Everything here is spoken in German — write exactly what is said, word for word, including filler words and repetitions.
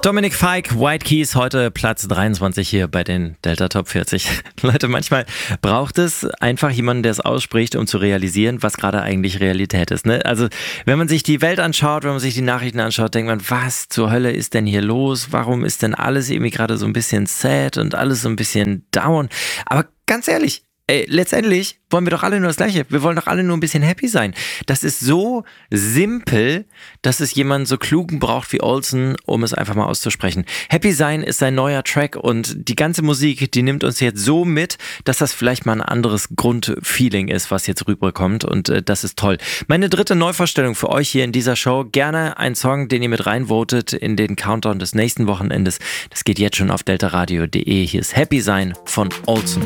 Dominic Fike, White Keys, heute Platz dreiundzwanzig hier bei den Delta Top vierzig. Leute, manchmal braucht es einfach jemanden, der es ausspricht, um zu realisieren, was gerade eigentlich Realität ist. Ne? Also wenn man sich die Welt anschaut, wenn man sich die Nachrichten anschaut, denkt man, was zur Hölle ist denn hier los? Warum ist denn alles irgendwie gerade so ein bisschen sad und alles so ein bisschen down? Aber ganz ehrlich, ey, letztendlich wollen wir doch alle nur das Gleiche. Wir wollen doch alle nur ein bisschen happy sein. Das ist so simpel, dass es jemanden so klugen braucht wie Olsen, um es einfach mal auszusprechen. Happy sein ist sein neuer Track und die ganze Musik, die nimmt uns jetzt so mit, dass das vielleicht mal ein anderes Grundfeeling ist, was jetzt rüberkommt und äh, das ist toll. Meine dritte Neuvorstellung für euch hier in dieser Show. Gerne ein Song, den ihr mit reinvotet in den Countdown des nächsten Wochenendes. Das geht jetzt schon auf deltaradio punkt de. Hier ist Happy sein von Olsen.